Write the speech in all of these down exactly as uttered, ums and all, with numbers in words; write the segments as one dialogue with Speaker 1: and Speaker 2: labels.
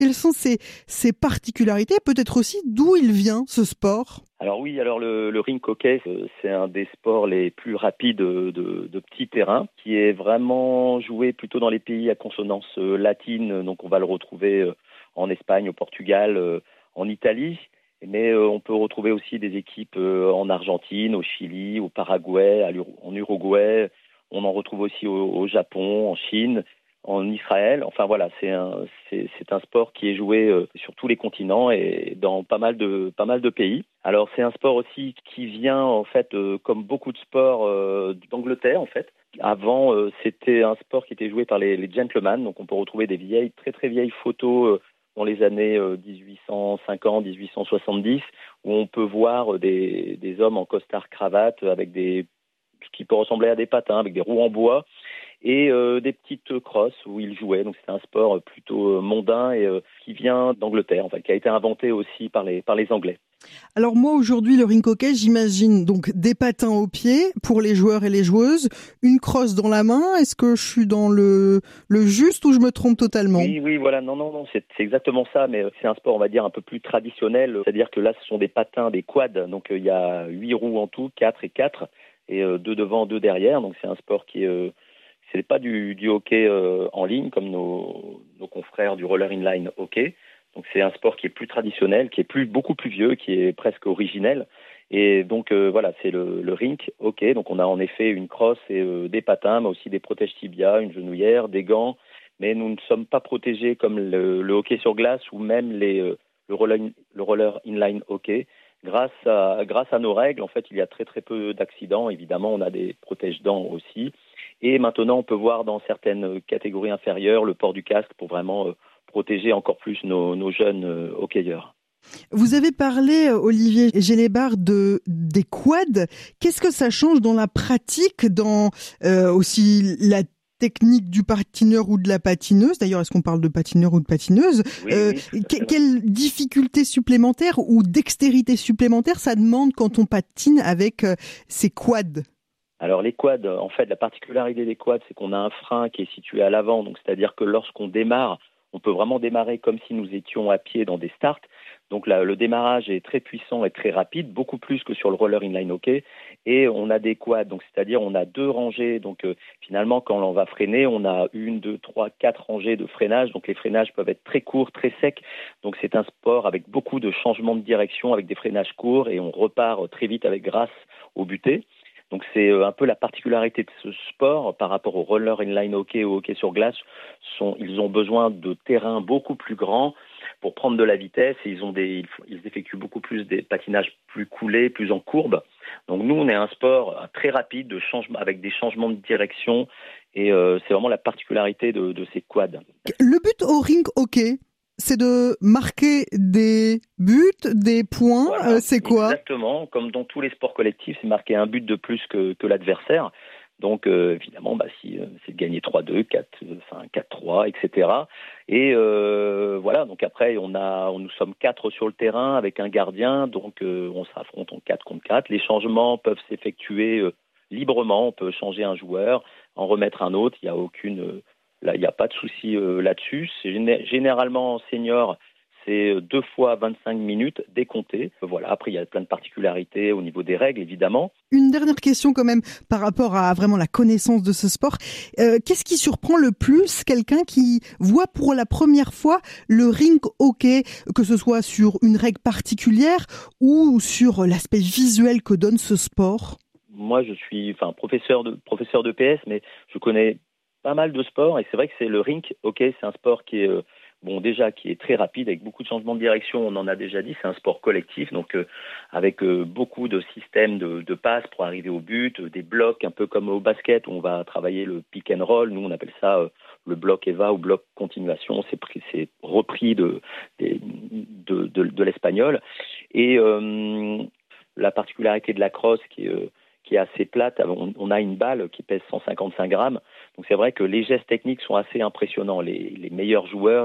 Speaker 1: Quelles sont ses, ses particularités, peut-être aussi d'où il vient ce sport?
Speaker 2: Alors oui, alors le, le rink hockey, c'est un des sports les plus rapides de, de, de petits terrains, qui est vraiment joué plutôt dans les pays à consonance latine. Donc on va le retrouver en Espagne, au Portugal, en Italie. Mais on peut retrouver aussi des équipes en Argentine, au Chili, au Paraguay, en Uruguay. On en retrouve aussi au, au Japon, en Chine, en Israël. Enfin voilà, c'est un, c'est, c'est un sport qui est joué euh, sur tous les continents et dans pas mal de, pas mal de pays. Alors c'est un sport aussi qui vient en fait, euh, comme beaucoup de sports euh, d'Angleterre en fait. Avant, euh, c'était un sport qui était joué par les, les gentlemen, donc on peut retrouver des vieilles, très très vieilles photos euh, dans les années euh, dix-huit cent cinquante, dix-huit cent soixante-dix, où on peut voir des, des hommes en costard cravate avec des, ce qui peut ressembler à des patins, avec des roues en bois, et euh, des petites crosses où ils jouaient. Donc c'est un sport plutôt mondain et euh, qui vient d'Angleterre, en fait, qui a été inventé aussi par les par les Anglais.
Speaker 1: Alors moi aujourd'hui le rink hockey, j'imagine donc des patins aux pieds pour les joueurs et les joueuses, une crosse dans la main. Est-ce que je suis dans le le juste ou je me trompe totalement?
Speaker 2: Oui, oui, voilà, non, non, non, c'est, c'est exactement ça, mais c'est un sport, on va dire, un peu plus traditionnel. C'est-à-dire que là, ce sont des patins, des quads, donc euh, il y a huit roues en tout, quatre et quatre, et euh, deux devant, deux derrière. Donc c'est un sport qui est euh, c'est pas du, du hockey euh, en ligne comme nos, nos confrères du roller inline hockey. Donc c'est un sport qui est plus traditionnel, qui est plus beaucoup plus vieux, qui est presque originel. Et donc euh, voilà, c'est le, le rink hockey. Donc on a en effet une crosse et euh, des patins, mais aussi des protèges tibia, une genouillère, des gants. Mais nous ne sommes pas protégés comme le, le hockey sur glace ou même les, euh, le, roller, le roller inline hockey. Grâce à, grâce à nos règles, en fait, il y a très très peu d'accidents. Évidemment, on a des protège-dents aussi. Et maintenant, on peut voir dans certaines catégories inférieures le port du casque pour vraiment euh, protéger encore plus nos, nos jeunes euh, hockeyeurs.
Speaker 1: Vous avez parlé, Olivier Gélébart, de des quads. Qu'est-ce que ça change dans la pratique, dans euh, aussi la technique du patineur ou de la patineuse? D'ailleurs, est-ce qu'on parle de patineur ou de patineuse?
Speaker 2: Oui,
Speaker 1: euh,
Speaker 2: oui,
Speaker 1: que, Quelle difficulté supplémentaire ou dextérité supplémentaire ça demande quand on patine avec euh, ces quads?
Speaker 2: Alors les quads, en fait, la particularité des quads, c'est qu'on a un frein qui est situé à l'avant. Donc c'est-à-dire que lorsqu'on démarre, on peut vraiment démarrer comme si nous étions à pied dans des starts. Donc là, le démarrage est très puissant et très rapide, beaucoup plus que sur le roller inline hockey. Et on a des quads, donc c'est-à-dire on a deux rangées. Donc euh, finalement, quand on va freiner, on a une, deux, trois, quatre rangées de freinage. Donc les freinages peuvent être très courts, très secs. Donc c'est un sport avec beaucoup de changements de direction, avec des freinages courts, et on repart très vite avec grâce au butée. Donc c'est un peu la particularité de ce sport par rapport au roller inline hockey ou hockey sur glace. Sont, ils ont besoin de terrains beaucoup plus grands pour prendre de la vitesse et ils ont des, ils effectuent beaucoup plus des patinages plus coulés, plus en courbe. Donc nous, on est un sport très rapide de changement, avec des changements de direction et euh, c'est vraiment la particularité de, de ces quads.
Speaker 1: Le but au rink hockey, c'est de marquer des buts, des points,
Speaker 2: Voilà,
Speaker 1: euh, c'est quoi?
Speaker 2: Exactement, comme dans tous les sports collectifs, c'est marquer un but de plus que, que l'adversaire. Donc euh, évidemment, bah, si, euh, c'est de gagner trois deux, quatre, enfin, quatre trois, et cetera. Et euh, voilà, donc après, on a, on, nous sommes quatre sur le terrain avec un gardien, donc euh, on s'affronte en quatre contre quatre. Les changements peuvent s'effectuer euh, librement, on peut changer un joueur, en remettre un autre, il n'y a aucune... Euh, là, il n'y a pas de souci euh, là-dessus. C'est géné- généralement en senior, c'est deux fois vingt-cinq minutes décomptées. Voilà. Après, il y a plein de particularités au niveau des règles, évidemment.
Speaker 1: Une dernière question quand même par rapport à vraiment la connaissance de ce sport. Euh, qu'est-ce qui surprend le plus quelqu'un qui voit pour la première fois le rink hockey, que ce soit sur une règle particulière ou sur l'aspect visuel que donne ce sport?
Speaker 2: Moi, je suis enfin, professeur de, professeur de P S, mais je connais pas mal de sports et c'est vrai que c'est le rink hockey, c'est un sport qui est... Euh, Bon, déjà, qui est très rapide, avec beaucoup de changements de direction, on en a déjà dit, c'est un sport collectif, donc euh, avec euh, beaucoup de systèmes de, de passes pour arriver au but, euh, des blocs, un peu comme au basket, où on va travailler le pick and roll, nous on appelle ça euh, le bloc Eva ou bloc continuation, c'est, pris, c'est repris de, de, de, de, de l'espagnol. Et euh, la particularité de la crosse qui est... Euh, qui est assez plate, on, on a une balle qui pèse cent cinquante-cinq grammes, donc c'est vrai que les gestes techniques sont assez impressionnants, les, les meilleurs joueurs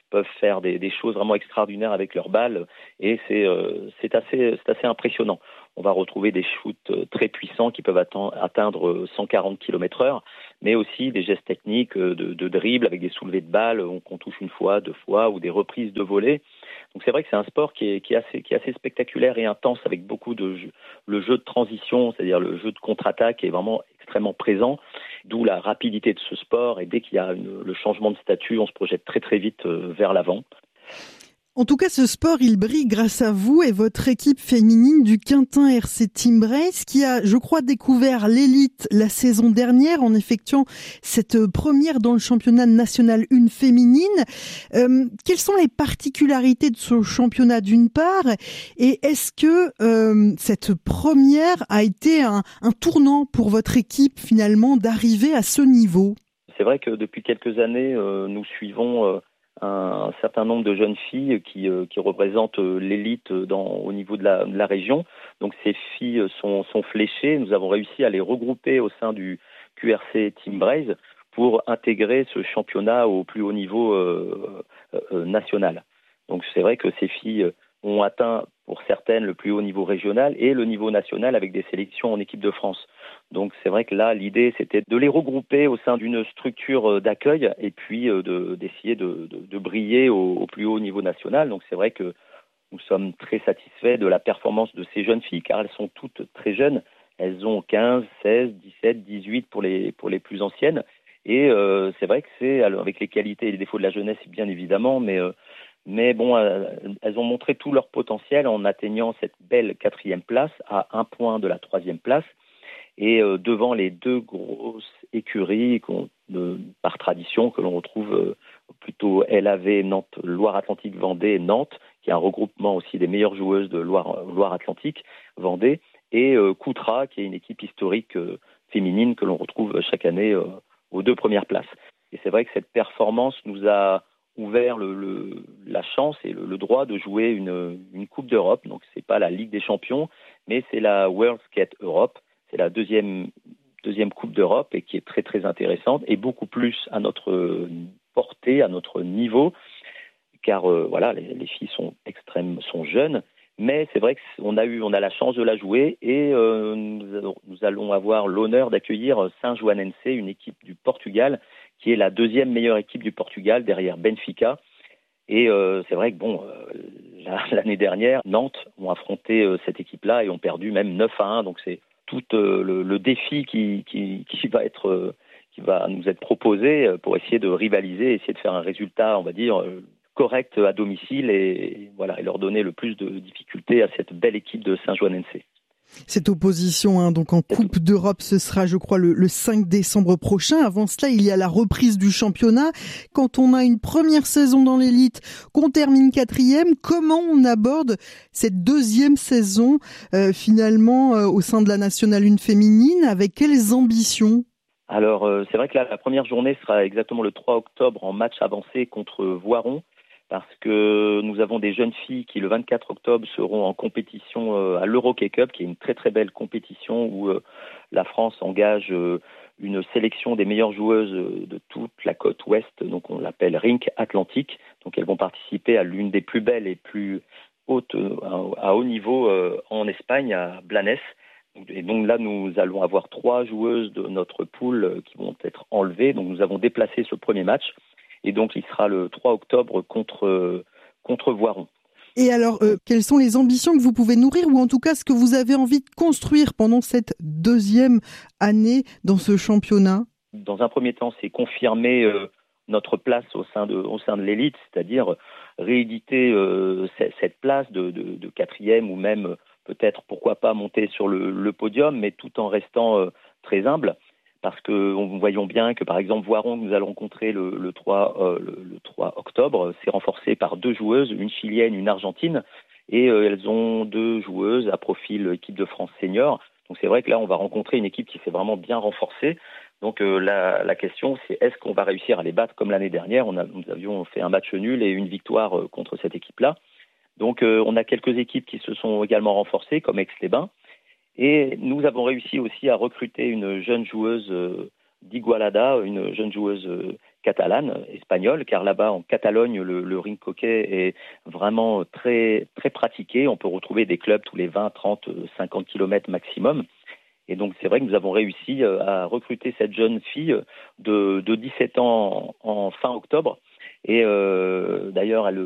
Speaker 2: peuvent faire des, des choses vraiment extraordinaires avec leurs balles et c'est, euh, c'est, assez, c'est assez impressionnant. On va retrouver des shoots très puissants qui peuvent atteindre cent quarante kilomètres heure, mais aussi des gestes techniques de, de dribble avec des soulevés de balles qu'on touche une fois, deux fois, ou des reprises de volée. Donc c'est vrai que c'est un sport qui est, qui est, assez, qui est assez spectaculaire et intense avec beaucoup de jeux. Le jeu de transition, c'est-à-dire le jeu de contre-attaque est vraiment extrêmement présent, d'où la rapidité de ce sport et dès qu'il y a une, le changement de statut, on se projette très très vite vers l'avant.
Speaker 1: En tout cas, ce sport, il brille grâce à vous et votre équipe féminine du Quintin R C Team Brace qui a, je crois, découvert l'élite la saison dernière en effectuant cette première dans le championnat national une féminine. Euh, quelles sont les particularités de ce championnat d'une part et est-ce que euh, cette première a été un, un tournant pour votre équipe finalement d'arriver à ce niveau ?
Speaker 2: C'est vrai que depuis quelques années, euh, nous suivons... Euh un certain nombre de jeunes filles qui, euh, qui représentent euh, l'élite dans, au niveau de la, de la région. Donc ces filles sont, sont fléchées. Nous avons réussi à les regrouper au sein du Q R C Team Brace pour intégrer ce championnat au plus haut niveau euh, euh, national. Donc c'est vrai que ces filles ont atteint pour certaines le plus haut niveau régional et le niveau national avec des sélections en équipe de France. Donc c'est vrai que là, l'idée, c'était de les regrouper au sein d'une structure d'accueil et puis de, d'essayer de, de, de briller au, au plus haut niveau national. Donc c'est vrai que nous sommes très satisfaits de la performance de ces jeunes filles, car elles sont toutes très jeunes. Elles ont quinze, seize, dix-sept, dix-huit pour les, pour les plus anciennes. Et euh, c'est vrai que c'est, alors, avec les qualités et les défauts de la jeunesse, bien évidemment, mais... Euh, Mais bon, elles ont montré tout leur potentiel en atteignant cette belle quatrième place à un point de la troisième place et euh, devant les deux grosses écuries de, par tradition que l'on retrouve euh, plutôt L A V, Nantes, Loire-Atlantique, Vendée, Nantes, qui est un regroupement aussi des meilleures joueuses de Loire, Loire-Atlantique, Vendée, et euh, Coutras, qui est une équipe historique euh, féminine que l'on retrouve chaque année euh, aux deux premières places. Et c'est vrai que cette performance nous a ouvert le, le, la chance et le, le droit de jouer une, une Coupe d'Europe. Donc, ce n'est pas la Ligue des Champions, mais c'est la World Skate Europe. C'est la deuxième, deuxième Coupe d'Europe et qui est très, très intéressante et beaucoup plus à notre portée, à notre niveau, car euh, voilà, les, les filles sont extrêmes, sont jeunes. Mais c'est vrai qu'on a eu, on a la chance de la jouer et euh, nous, nous allons avoir l'honneur d'accueillir Saint-Joanense, une équipe du Portugal, qui est la deuxième meilleure équipe du Portugal derrière Benfica. Et euh, c'est vrai que bon, euh, la, l'année dernière, Nantes ont affronté euh, cette équipe-là et ont perdu même neuf à un. Donc c'est tout euh, le, le défi qui, qui, qui va être, euh, qui va nous être proposé pour essayer de rivaliser, essayer de faire un résultat, on va dire, euh, correct à domicile et, voilà, et leur donner le plus de difficultés à cette belle équipe de Saint-Joanense.
Speaker 1: Cette opposition, hein, donc en Coupe d'Europe, ce sera, je crois, le, le cinq décembre prochain. Avant cela, il y a la reprise du championnat. Quand on a une première saison dans l'élite, qu'on termine quatrième, comment on aborde cette deuxième saison euh, finalement euh, au sein de la Nationale une féminine, avec quelles ambitions ?
Speaker 2: Alors, euh, c'est vrai que là, la première journée sera exactement le trois octobre en match avancé contre Voiron, parce que nous avons des jeunes filles qui, le vingt-quatre octobre, seront en compétition euh, à l'Eurohockey Cup, qui est une très très belle compétition où euh, la France engage euh, une sélection des meilleures joueuses de toute la côte ouest, donc on l'appelle Rink Atlantique. Donc elles vont participer à l'une des plus belles et plus hautes, euh, à haut niveau euh, en Espagne, à Blanes. Et donc là, nous allons avoir trois joueuses de notre pool qui vont être enlevées. Donc nous avons déplacé ce premier match. Et donc, il sera le trois octobre contre, contre Voiron.
Speaker 1: Et alors, euh, quelles sont les ambitions que vous pouvez nourrir ou en tout cas ce que vous avez envie de construire pendant cette deuxième année dans ce championnat ?
Speaker 2: Dans un premier temps, c'est confirmer euh, notre place au sein de, au sein de l'élite, c'est-à-dire rééditer euh, cette place de, de, de quatrième ou même peut-être, pourquoi pas, monter sur le, le podium, mais tout en restant euh, très humble. Parce que nous voyons bien que, par exemple, Voiron, que nous allons rencontrer le, le, trois, euh, le, le trois octobre, s'est renforcé par deux joueuses, une chilienne, une argentine, et euh, elles ont deux joueuses à profil équipe de France senior. Donc c'est vrai que là, on va rencontrer une équipe qui s'est vraiment bien renforcée. Donc euh, la, la question, c'est est-ce qu'on va réussir à les battre comme l'année dernière ? On a, Nous avions fait un match nul et une victoire euh, contre cette équipe-là. Donc euh, on a quelques équipes qui se sont également renforcées, comme Aix-les-Bains. Et nous avons réussi aussi à recruter une jeune joueuse euh, d'Igualada, une jeune joueuse euh, catalane, espagnole, car là-bas en Catalogne, le, le rink hockey est vraiment très, très pratiqué. On peut retrouver des clubs tous les vingt, trente, cinquante kilomètres maximum. Et donc c'est vrai que nous avons réussi à recruter cette jeune fille de, de dix-sept ans en, en fin octobre. Et euh, d'ailleurs, elle,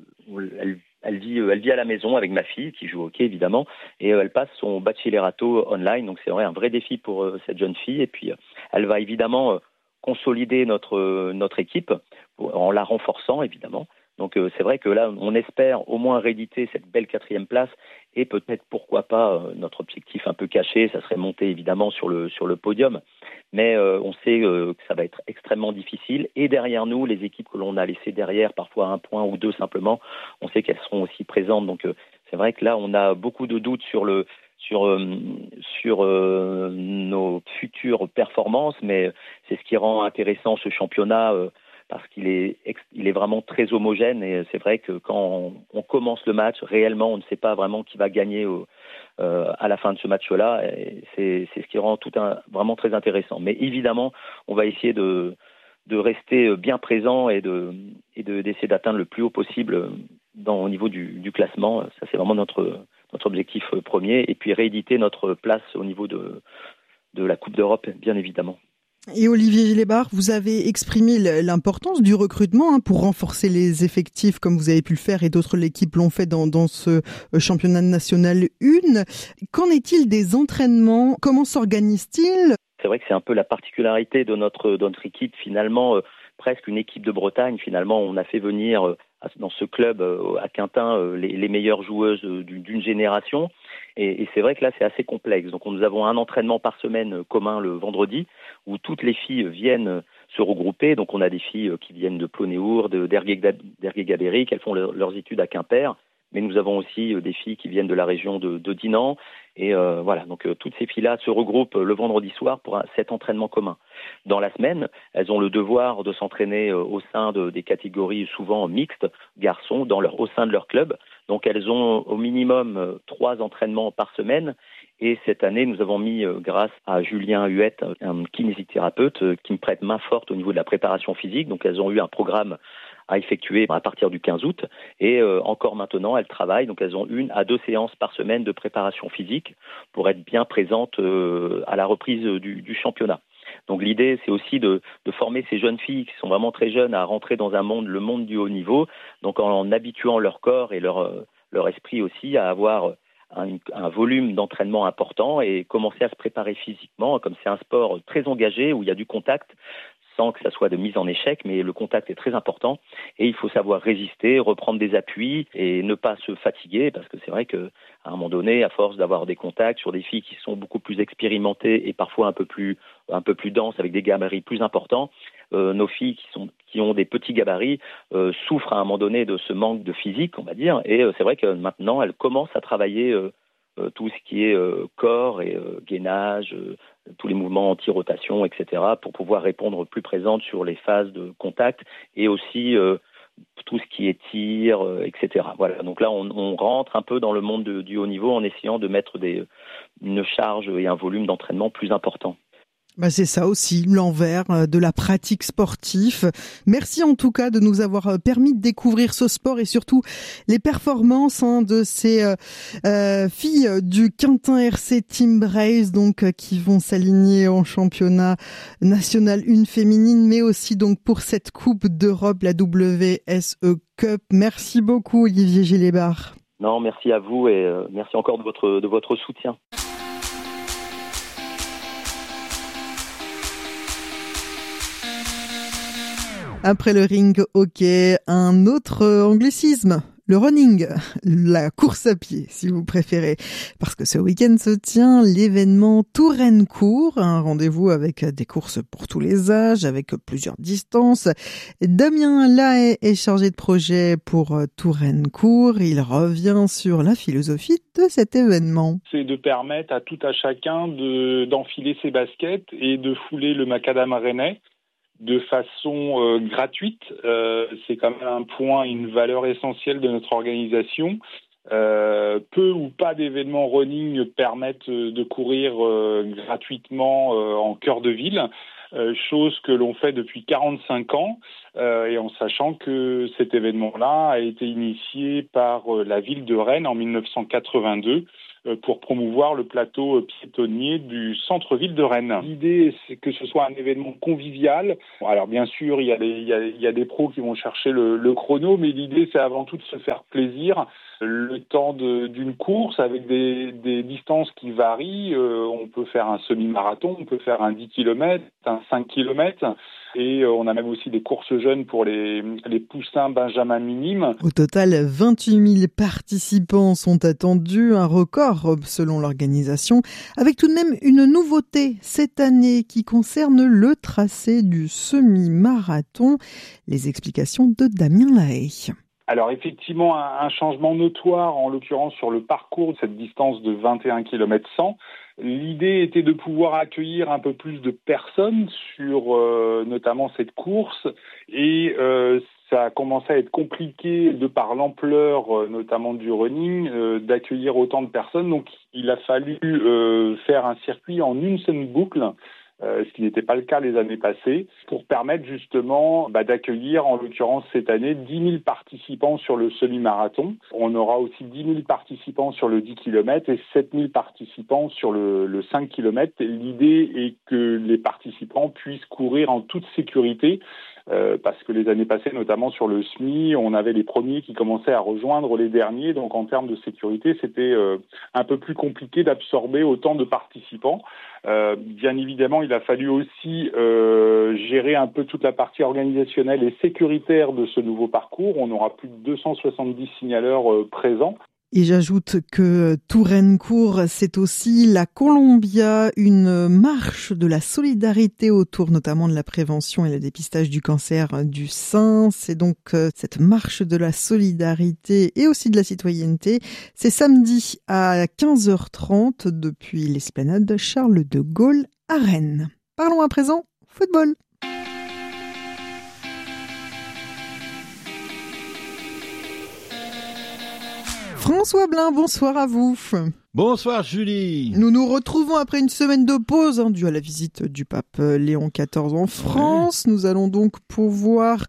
Speaker 2: elle, elle, vit, elle vit à la maison avec ma fille qui joue au hockey évidemment. Et elle passe son bachillerato online. Donc c'est vrai un vrai défi pour cette jeune fille. Et puis elle va évidemment consolider notre, notre équipe en la renforçant évidemment. Donc euh, c'est vrai que là, on espère au moins rééditer cette belle quatrième place et peut-être, pourquoi pas, euh, notre objectif un peu caché, ça serait monter évidemment sur le, sur le podium. Mais euh, on sait euh, que ça va être extrêmement difficile. Et derrière nous, les équipes que l'on a laissées derrière, parfois un point ou deux simplement, on sait qu'elles seront aussi présentes. Donc euh, c'est vrai que là, on a beaucoup de doutes sur le sur euh, sur euh, nos futures performances, mais c'est ce qui rend intéressant ce championnat. Euh, parce qu'il est, il est vraiment très homogène et c'est vrai que quand on, on commence le match, réellement, on ne sait pas vraiment qui va gagner au, euh, à la fin de ce match-là. Et c'est, c'est ce qui rend tout un, vraiment très intéressant. Mais évidemment, on va essayer de, de rester bien présent et, de, et de, d'essayer d'atteindre le plus haut possible dans, au niveau du, du classement. Ça, c'est vraiment notre, notre objectif premier. Et puis rééditer notre place au niveau de, de la Coupe d'Europe, bien évidemment.
Speaker 1: Et Olivier Gélébart, vous avez exprimé l'importance du recrutement hein, pour renforcer les effectifs comme vous avez pu le faire et d'autres l'équipe l'ont fait dans, dans ce championnat national un. Qu'en est-il des entraînements? Comment s'organise-t-il?
Speaker 2: C'est vrai que c'est un peu la particularité de notre, de notre équipe finalement, euh, presque une équipe de Bretagne. Finalement, on a fait venir euh, dans ce club euh, à Quintin euh, les, les meilleures joueuses euh, d'une, d'une génération. Et, et c'est vrai que là, c'est assez complexe. Donc, nous avons un entraînement par semaine commun le vendredi où toutes les filles viennent se regrouper. Donc, on a des filles qui viennent de Plonéour, d'Ergué-Gabéric. Elles font leur, leurs études à Quimper. Mais nous avons aussi des filles qui viennent de la région de, de Dinan. Et euh, voilà, donc euh, toutes ces filles-là se regroupent le vendredi soir pour un, cet entraînement commun. Dans la semaine, elles ont le devoir de s'entraîner euh, au sein de, des catégories souvent mixtes, garçons, dans leur, au sein de leur club. Donc elles ont au minimum euh, trois entraînements par semaine. Et cette année, nous avons mis, euh, grâce à Julien Huette, un kinésithérapeute, euh, qui me prête main forte au niveau de la préparation physique. Donc elles ont eu un programme à effectuer à partir du quinze août et euh, encore maintenant elles travaillent, donc elles ont une à deux séances par semaine de préparation physique pour être bien présentes euh, à la reprise du, du championnat. Donc l'idée c'est aussi de, de former ces jeunes filles qui sont vraiment très jeunes à rentrer dans un monde, le monde du haut niveau, donc en, en habituant leur corps et leur, leur esprit aussi à avoir un, un volume d'entraînement important et commencer à se préparer physiquement, comme c'est un sport très engagé où il y a du contact, sans que ça soit de mise en échec, mais le contact est très important et il faut savoir résister, reprendre des appuis et ne pas se fatiguer parce que c'est vrai qu'à un moment donné, à force d'avoir des contacts sur des filles qui sont beaucoup plus expérimentées et parfois un peu plus, un peu plus denses avec des gabarits plus importants, euh, nos filles qui, sont, qui ont des petits gabarits euh, souffrent à un moment donné de ce manque de physique, on va dire, et euh, c'est vrai que maintenant elles commencent à travailler euh, euh, tout ce qui est euh, corps et euh, gainage, euh, tous les mouvements anti-rotation, et cetera, pour pouvoir répondre plus présente sur les phases de contact et aussi euh, tout ce qui est tir, euh, et cetera. Voilà. Donc là, on, on rentre un peu dans le monde de, du haut niveau en essayant de mettre des, une charge et un volume d'entraînement plus important.
Speaker 1: Bah c'est ça aussi, l'envers de la pratique sportive. Merci en tout cas de nous avoir permis de découvrir ce sport et surtout les performances hein, de ces euh, euh, filles du Quintin R C Team Brace, donc euh, qui vont s'aligner en championnat national une féminine, mais aussi donc pour cette Coupe d'Europe, la W S E Cup. Merci beaucoup Olivier Gélébart.
Speaker 2: Non, merci à vous et euh, merci encore de votre de votre soutien.
Speaker 1: Après le ring hockey, un autre anglicisme, le running, la course à pied si vous préférez. Parce que ce week-end se tient l'événement Touraine Court, un rendez-vous avec des courses pour tous les âges, avec plusieurs distances. Damien Lahaye est chargé de projet pour Touraine Court. Il revient sur la philosophie de cet événement.
Speaker 3: C'est de permettre à tout à chacun de, d'enfiler ses baskets et de fouler le macadam rennais de façon euh, gratuite. Euh, c'est quand même un point, une valeur essentielle de notre organisation. Euh, peu ou pas d'événements running permettent de courir euh, gratuitement euh, en cœur de ville. euh, chose que l'on fait depuis quarante-cinq ans, euh, et en sachant que cet événement-là a été initié par euh, la ville de Rennes en mille neuf cent quatre-vingt-deux, pour promouvoir le plateau piétonnier du centre-ville de Rennes. L'idée, c'est que ce soit un événement convivial. Alors bien sûr, il y a des, il y a, il y a des pros qui vont chercher le, le chrono, mais l'idée, c'est avant tout de se faire plaisir. Le temps de, d'une course avec des, des distances qui varient. Euh, on peut faire un semi-marathon, on peut faire un dix kilomètres, un cinq kilomètres. Et on a même aussi des courses jeunes pour les, les poussins benjamin minimes.
Speaker 1: Au total, vingt-huit mille participants sont attendus, un record selon l'organisation, avec tout de même une nouveauté cette année qui concerne le tracé du semi-marathon. Les explications de Damien Lahaye.
Speaker 3: Alors effectivement, un, un changement notoire, en l'occurrence sur le parcours de cette distance de vingt et un kilomètres cent. L'idée était de pouvoir accueillir un peu plus de personnes sur euh, notamment cette course, et euh, ça a commencé à être compliqué de par l'ampleur euh, notamment du running euh, d'accueillir autant de personnes. Donc il a fallu euh, faire un circuit en une seule boucle, Euh, ce qui n'était pas le cas les années passées, pour permettre justement bah, d'accueillir, en l'occurrence cette année, dix mille participants sur le semi-marathon. On aura aussi dix mille participants sur le dix kilomètres et sept mille participants sur le, le cinq kilomètres. L'idée est que les participants puissent courir en toute sécurité, euh, parce que les années passées, notamment sur le semi, on avait les premiers qui commençaient à rejoindre les derniers. Donc en termes de sécurité, c'était euh, un peu plus compliqué d'absorber autant de participants. Euh, bien évidemment, il a fallu aussi euh, gérer un peu toute la partie organisationnelle et sécuritaire de ce nouveau parcours. On aura plus de deux cent soixante-dix signaleurs euh, présents.
Speaker 1: Et j'ajoute que Touraine-Court, c'est aussi la Columbia, une marche de la solidarité autour notamment de la prévention et le dépistage du cancer du sein. C'est donc cette marche de la solidarité et aussi de la citoyenneté. C'est samedi à quinze heures trente depuis l'esplanade Charles de Gaulle à Rennes. Parlons à présent football. François Blin, bonsoir à vous.
Speaker 4: Bonsoir Julie.
Speaker 1: Nous nous retrouvons après une semaine de pause hein, due à la visite du pape Léon quatorze en France. Oui. Nous allons donc pouvoir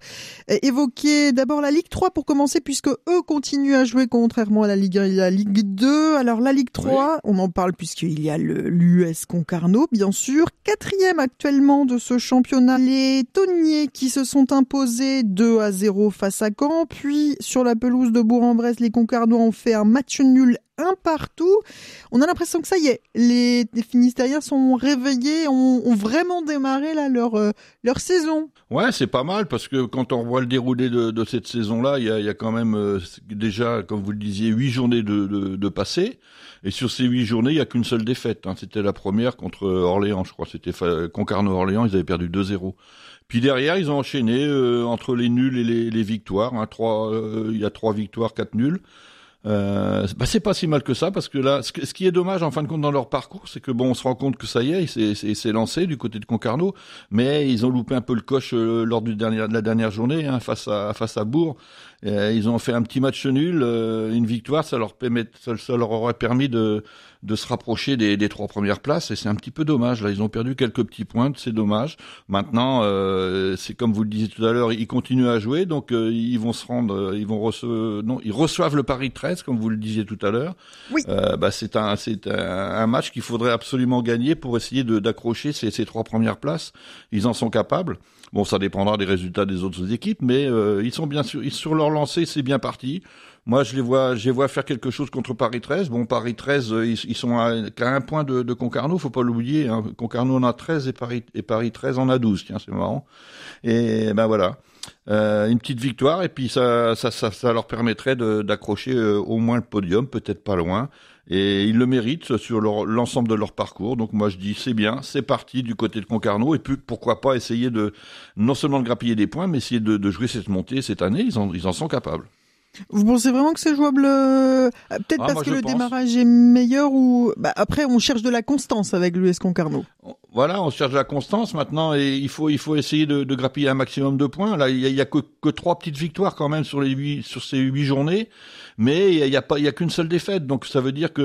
Speaker 1: évoquer d'abord la Ligue trois pour commencer, puisque eux continuent à jouer contrairement à la Ligue un et la Ligue deux. Alors la Ligue trois, oui. On en parle puisqu'il y a le, l'U S Concarneau, bien sûr. Quatrième actuellement de ce championnat, les Tonniers qui se sont imposés deux à zéro face à Caen. Puis sur la pelouse de Bourg-en-Bresse, les Concarneaux ont fait un match nul un partout. On a l'impression que ça y est, les, les Finistériens sont réveillés, ont, ont vraiment démarré là leur euh, leur saison.
Speaker 4: Ouais, c'est pas mal parce que quand on voit le déroulé de, de cette saison-là, il y a, il y a quand même euh, déjà, comme vous le disiez, huit journées de, de, de passées. Et sur ces huit journées, il y a qu'une seule défaite. Hein. C'était la première contre Orléans, je crois. C'était Concarneau-Orléans, ils avaient perdu deux zéro. Puis derrière, ils ont enchaîné euh, entre les nuls et les, les victoires. Hein. Trois, euh, il y a trois victoires, quatre nuls. Euh, bah c'est pas si mal que ça parce que là, ce, ce qui est dommage en fin de compte dans leur parcours, c'est que bon, on se rend compte que ça y est, c'est, c'est, c'est lancé du côté de Concarneau, mais ils ont loupé un peu le coche euh, lors du dernier, de la dernière journée hein, face à face à Bourg. Euh, ils ont fait un petit match nul, euh, une victoire, ça leur permet, ça, ça leur aurait permis de de se rapprocher des, des trois premières places et c'est un petit peu dommage. Là, ils ont perdu quelques petits points, c'est dommage. Maintenant, euh, c'est comme vous le disiez tout à l'heure, ils continuent à jouer, donc euh, ils vont se rendre, ils vont recevoir, non, ils reçoivent le Paris treize, comme vous le disiez tout à l'heure.
Speaker 1: Oui.
Speaker 4: Euh, bah c'est un, c'est un, un match qu'il faudrait absolument gagner pour essayer de d'accrocher ces, ces trois premières places. Ils en sont capables. Bon, ça dépendra des résultats des autres équipes, mais euh, ils sont bien sur, sur leur lancée, c'est bien parti. Moi, je les vois, je les vois faire quelque chose contre Paris treize. Bon, Paris treize, ils, ils sont à, à un point de, de Concarneau, faut pas l'oublier. Hein. Concarneau en a treize et Paris, et Paris treize en a douze. Tiens, c'est marrant. Et ben voilà, euh, une petite victoire et puis ça, ça, ça, ça leur permettrait de, d'accrocher euh, au moins le podium, peut-être pas loin. Et ils le méritent sur leur, l'ensemble de leur parcours. Donc moi je dis c'est bien, c'est parti du côté de Concarneau et puis pourquoi pas essayer de non seulement de grappiller des points, mais essayer de, de jouer cette montée cette année. Ils en, ils en sont capables.
Speaker 1: Vous pensez vraiment que c'est jouable euh, peut-être
Speaker 4: ah,
Speaker 1: parce
Speaker 4: moi,
Speaker 1: que
Speaker 4: je
Speaker 1: le
Speaker 4: pense.
Speaker 1: démarrage est meilleur ou bah, après on cherche de la constance avec l'U S Concarneau.
Speaker 4: Voilà, on cherche de la constance maintenant et il faut il faut essayer de, de grappiller un maximum de points. Là, il y a, il y a que, que trois petites victoires quand même sur les huit sur ces huit journées, mais il y a, il y a pas il y a qu'une seule défaite. Donc ça veut dire que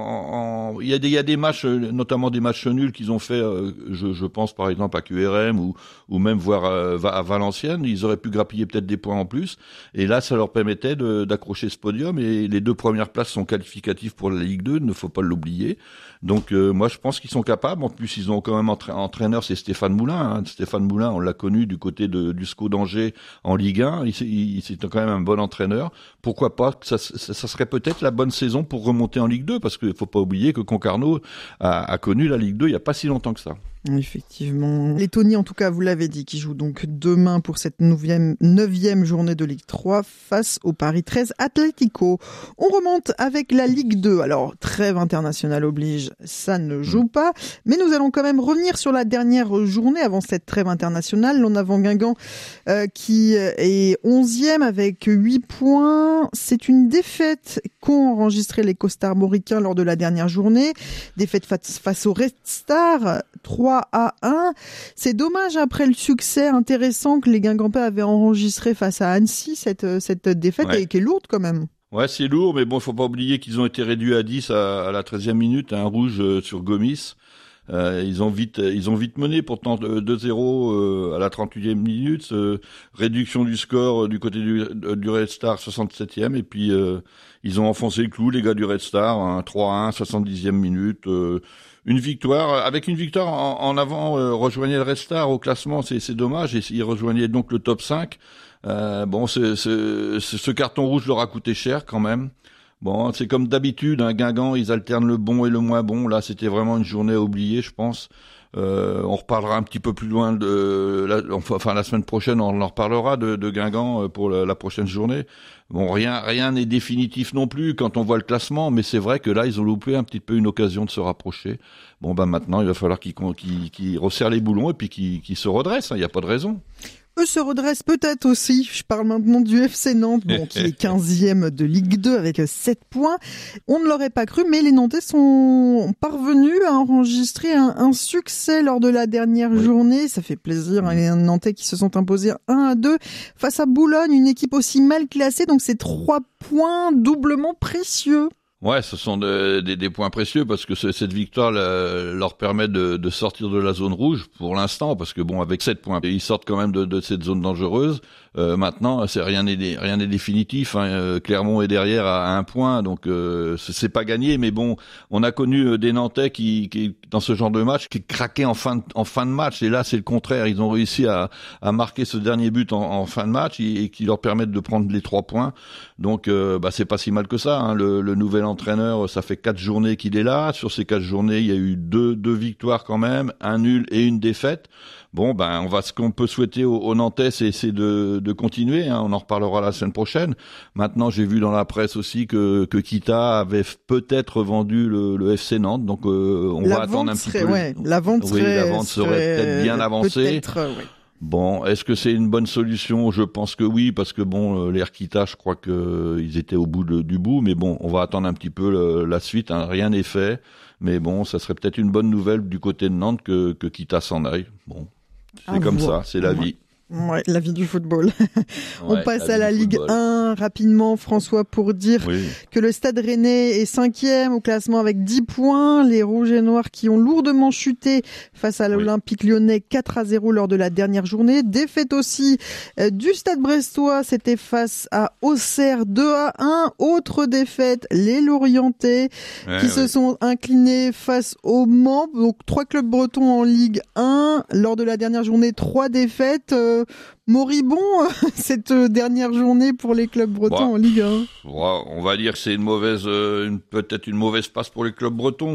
Speaker 4: en, en, il y a des il y a des matchs, notamment des matchs nuls qu'ils ont fait. Euh, je, je pense par exemple à Q R M ou ou même voir euh, à Valenciennes. Ils auraient pu grappiller peut-être des points en plus. Et là, ça leur permettait de, d'accrocher ce podium. Et les deux premières places sont qualificatives pour la Ligue deux. Il ne faut pas l'oublier. Donc euh, moi, je pense qu'ils sont capables. En plus, ils ont quand même entra- entraîneur, c'est Stéphane Moulin. Hein. Stéphane Moulin, on l'a connu du côté de, du S C O d'Angers en Ligue un. Il, il, c'est quand même un bon entraîneur. Pourquoi pas que ça, ça, ça serait peut-être la bonne saison pour remonter en Ligue deux, parce qu'il faut pas oublier que Concarneau a, a connu la Ligue deux il y a pas si longtemps que ça.
Speaker 1: Effectivement. Les Tony, en tout cas, vous l'avez dit, qui jouent donc demain pour cette neuvième, neuvième journée de Ligue trois face au Paris treize Atlético. On remonte avec la Ligue deux. Alors, trêve internationale oblige, ça ne joue pas. Mais nous allons quand même revenir sur la dernière journée avant cette trêve internationale. En avant Guingamp, euh, qui est onzième avec huit points. C'est une défaite qu'ont enregistré les costarmoricains lors de la dernière journée. Défaite face, face au Red Star, trois à un. C'est dommage après le succès intéressant que les Guingampais avaient enregistré face à Annecy, cette, cette défaite ouais. qui est lourde quand même.
Speaker 4: Ouais, c'est lourd, mais bon, il faut pas oublier qu'ils ont été réduits à dix à, à la treizième minute, un rouge euh, sur Gomis. Euh, ils ont vite, ils ont vite mené, pourtant deux zéro euh, à la trente-huitième minute. Euh, réduction du score euh, du côté du, du Red Star, soixante-septième, et puis euh, ils ont enfoncé le clou, les gars du Red Star, hein, trois à un, soixante-dixième minute. Euh, une victoire, avec une victoire en, en avant, euh, rejoignait le Red Star au classement, c'est, c'est dommage, et ils rejoignaient donc le top cinq. Euh, bon, c'est, c'est, c'est, ce carton rouge leur a coûté cher quand même. Bon, c'est comme d'habitude, un hein, Guingamp, ils alternent le bon et le moins bon. Là, c'était vraiment une journée à oublier, je pense. Euh, on reparlera un petit peu plus loin de, la, enfin la semaine prochaine, on en reparlera de, de Guingamp pour la, la prochaine journée. Bon, rien, rien n'est définitif non plus quand on voit le classement, mais c'est vrai que là, ils ont loupé un petit peu une occasion de se rapprocher. Bon, ben maintenant, il va falloir qu'ils, qu'ils, qu'ils resserrent les boulons et puis qu'ils, qu'ils se redressent. Il n'y a pas de raison.
Speaker 1: Eux se redressent peut-être aussi. Je parle maintenant du F C Nantes, bon, qui est quinzième de Ligue deux avec sept points. On ne l'aurait pas cru, mais les Nantais sont parvenus à enregistrer un, un succès lors de la dernière oui. journée. Ça fait plaisir. Oui. Les Nantais qui se sont imposés un à deux face à Boulogne, une équipe aussi mal classée. Donc c'est trois points doublement précieux.
Speaker 4: Ouais, ce sont de, de, des points précieux parce que ce, cette victoire la, leur permet de, de sortir de la zone rouge pour l'instant, parce que bon, avec sept points, ils sortent quand même de, de cette zone dangereuse. Euh, maintenant, c'est rien n'est rien n'est définitif. Hein. Euh, Clermont est derrière à un point, donc euh, c'est, c'est pas gagné. Mais bon, on a connu des Nantais qui, qui dans ce genre de match, qui craquaient en fin de, en fin de match. Et là, c'est le contraire. Ils ont réussi à, à marquer ce dernier but en, en fin de match et, et qui leur permettent de prendre les trois points. Donc, euh, bah c'est pas si mal que ça. Hein. Le, le nouvel entraîneur, ça fait quatre journées qu'il est là. Sur ces quatre journées, il y a eu deux, deux victoires quand même, un nul et une défaite. Bon, ben, on va, ce qu'on peut souhaiter aux, aux Nantais, c'est, c'est de, de continuer. Hein. On en reparlera la semaine prochaine. Maintenant, j'ai vu dans la presse aussi que, que Kita avait peut-être vendu le, le F C Nantes. Donc, euh, on
Speaker 1: la
Speaker 4: va attendre un petit
Speaker 1: serait,
Speaker 4: peu.
Speaker 1: Ouais, la vente
Speaker 4: oui,
Speaker 1: serait,
Speaker 4: la vente serait, serait peut-être bien avancée.
Speaker 1: Peut-être, euh, oui.
Speaker 4: Bon, est-ce que c'est une bonne solution ? Je pense que oui, parce que bon, l'Air Kita, je crois que euh, ils étaient au bout de, du bout, mais bon, on va attendre un petit peu le, la suite. Hein. Rien n'est fait, mais bon, ça serait peut-être une bonne nouvelle du côté de Nantes que, que Kita s'en aille. Bon, c'est ah, comme voilà. ça, c'est la ouais. vie.
Speaker 1: Ouais, la vie du football. On ouais, passe la à la Ligue
Speaker 4: football.
Speaker 1: un rapidement, François, pour dire oui. que le Stade Rennais est cinquième au classement avec dix points. Les Rouges et Noirs qui ont lourdement chuté face à l'Olympique oui. Lyonnais quatre à zéro lors de la dernière journée. Défaite aussi euh, du Stade Brestois, c'était face à Auxerre deux à un. Autre défaite, les Lorientais ouais, qui ouais. se sont inclinés face au Mans. Donc trois clubs bretons en Ligue un. Lors de la dernière journée, trois défaites. Euh, moribond cette dernière journée pour les clubs bretons bah, en Ligue un.
Speaker 4: On va dire que c'est une mauvaise, une, peut-être une mauvaise passe pour les clubs bretons.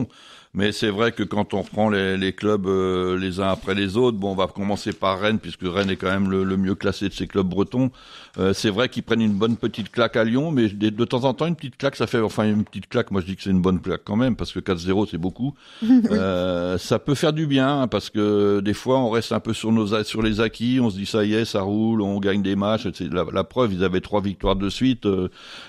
Speaker 4: Mais c'est vrai que quand on reprend les, les clubs euh, les uns après les autres, bon, on va commencer par Rennes, puisque Rennes est quand même le, le mieux classé de ces clubs bretons. Euh, c'est vrai qu'ils prennent une bonne petite claque à Lyon, mais de, de temps en temps, une petite claque, ça fait, enfin, une petite claque, moi je dis que c'est une bonne claque quand même, parce que quatre zéro, c'est beaucoup. euh, ça peut faire du bien, hein, parce que des fois, on reste un peu sur nos, sur les acquis, on se dit ça y est, ça roule, on gagne des matchs. C'est la, la preuve, ils avaient trois victoires de suite, euh,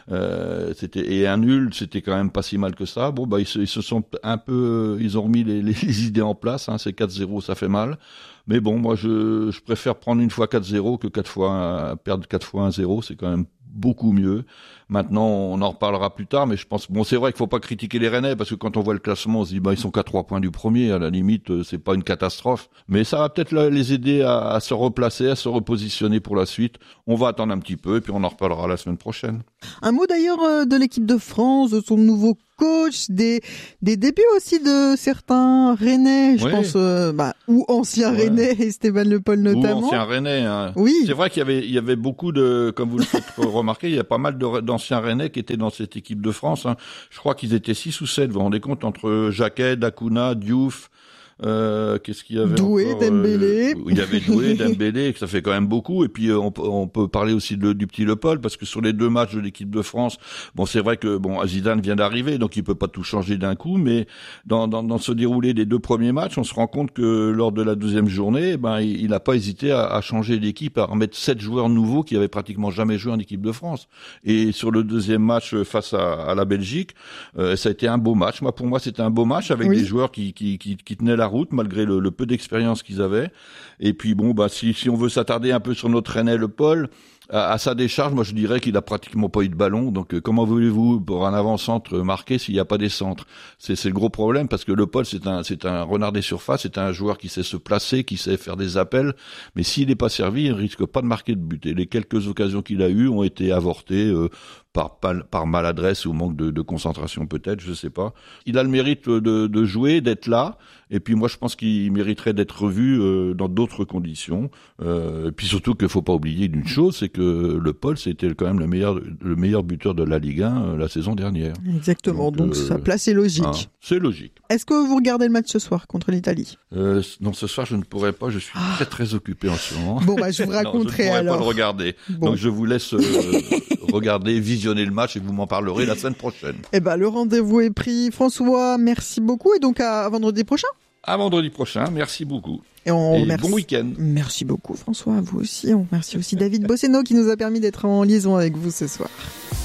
Speaker 4: euh, c'était, et un nul, c'était quand même pas si mal que ça. Bon, bah, ils se, ils se sont un peu, ils ont remis les, les, les idées en place, hein, c'est quatre zéro, ça fait mal. Mais bon, moi, je, je préfère prendre une fois quatre zéro que quatre fois, perdre quatre fois un zéro, c'est quand même beaucoup mieux. Maintenant, on en reparlera plus tard, mais je pense, bon, c'est vrai qu'il faut pas critiquer les Rennais, parce que quand on voit le classement, on se dit, bah, ils sont qu'à trois points du premier, à la limite, c'est pas une catastrophe. Mais ça va peut-être les aider à, à se replacer, à se repositionner pour la suite. On va attendre un petit peu, et puis on en reparlera la semaine prochaine.
Speaker 1: Un mot d'ailleurs de l'équipe de France, de son nouveau coach, des, des débuts aussi de certains Rennais, je oui. pense, euh, bah, ou anciens ouais. Rennais, et Stéphane Le Paul notamment.
Speaker 4: Ou anciens Rennais, hein.
Speaker 1: Oui.
Speaker 4: C'est vrai qu'il y avait, il y avait beaucoup de, comme vous le faites remarquer, il y a pas mal de, d'anciens Rennais qui étaient dans cette équipe de France, hein. Je crois qu'ils étaient six ou sept, vous vous rendez compte, entre Jacquet, Dacuna, Diouf, Euh, qu'est-ce qu'il y avait
Speaker 1: Doué,
Speaker 4: encore
Speaker 1: Dembélé.
Speaker 4: euh, Il y avait Doué, Dembélé, que ça fait quand même beaucoup. Et puis euh, on, on peut parler aussi de, du petit Le Paul, parce que sur les deux matchs de l'équipe de France, bon, c'est vrai que bon, Zidane vient d'arriver, donc il peut pas tout changer d'un coup. Mais dans, dans, dans ce déroulé des deux premiers matchs, on se rend compte que lors de la deuxième journée, ben il n'a pas hésité à, à changer l'équipe, à remettre sept joueurs nouveaux qui avaient pratiquement jamais joué en équipe de France. Et sur le deuxième match face à, à la Belgique, euh, ça a été un beau match. Moi, pour moi, c'était un beau match avec oui. des joueurs qui, qui, qui, qui tenaient la route malgré le, le peu d'expérience qu'ils avaient. Et puis bon, bah si, si on veut s'attarder un peu sur notre Rennais Le Paul, à, à sa décharge, moi je dirais qu'il a pratiquement pas eu de ballon. Donc euh, comment voulez-vous pour un avant-centre marqué s'il n'y a pas des centres? C'est, c'est le gros problème, parce que Le Paul c'est un, c'est un renard des surfaces, c'est un joueur qui sait se placer, qui sait faire des appels. Mais s'il n'est pas servi, il risque pas de marquer de but. Et les quelques occasions qu'il a eues ont été avortées. Euh, Par, par maladresse ou manque de, de concentration peut-être, je sais pas. Il a le mérite de, de jouer, d'être là, et puis moi je pense qu'il mériterait d'être revu euh, dans d'autres conditions. Euh, et puis surtout qu'il faut pas oublier d'une chose, c'est que Le Paul c'était quand même le meilleur, le meilleur buteur de la Ligue un euh, la saison dernière.
Speaker 1: Exactement, donc, donc euh, sa place est logique. Hein,
Speaker 4: c'est logique.
Speaker 1: Est-ce que vous regardez le match ce soir contre l'Italie?
Speaker 4: euh, Non, ce soir je ne pourrais pas, je suis ah. très très occupé en ce moment.
Speaker 1: Bon bah je vous raconterai
Speaker 4: non, je ne pourrais
Speaker 1: alors.
Speaker 4: pas le regarder, bon. Donc je vous laisse euh, regarder, visionner le match et vous m'en parlerez la semaine prochaine.
Speaker 1: Eh ben, le rendez-vous est pris. François, merci beaucoup. Et donc, à vendredi prochain.
Speaker 4: À vendredi prochain. Merci beaucoup.
Speaker 1: Et, on
Speaker 4: et
Speaker 1: remercie...
Speaker 4: bon week-end.
Speaker 1: Merci beaucoup, François. À vous aussi. On remercie aussi David Bosseno qui nous a permis d'être en liaison avec vous ce soir.